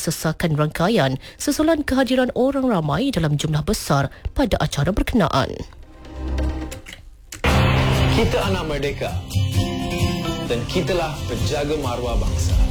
sesakan rangkaian susulan kehadiran orang ramai dalam jumlah besar pada acara berkenaan. Kita anak merdeka dan kitalah penjaga maruah bangsa.